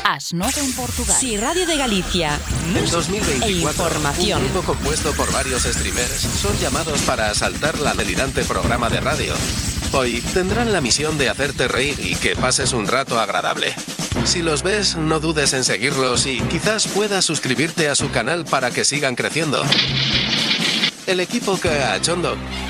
As Nove en Portugal. Sí, Radio de Galicia. En 2024, e información. un grupo compuesto por varios streamers son llamados para asaltar la delirante programa de radio. Hoy tendrán la misión de hacerte reír y que pases un rato agradable. Si los ves, no dudes en seguirlos y quizás puedas suscribirte a su canal para que sigan creciendo. El equipo Cachondo